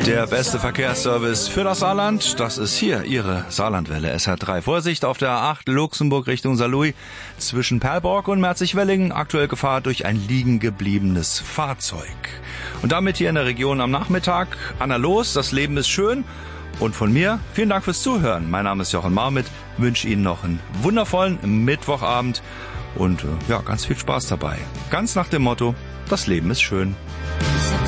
Der beste Verkehrsservice für das Saarland, das ist hier Ihre Saarlandwelle SR3. Vorsicht auf der A8 Luxemburg Richtung Saarlouis zwischen Perlborg und Merzig-Welling. Aktuell Gefahr durch ein liegen gebliebenes Fahrzeug. Und damit hier in der Region am Nachmittag. Anna Los, das Leben ist schön. Und von mir, vielen Dank fürs Zuhören. Mein Name ist Jochen Marmit, wünsche Ihnen noch einen wundervollen Mittwochabend und ganz viel Spaß dabei. Ganz nach dem Motto, das Leben ist schön.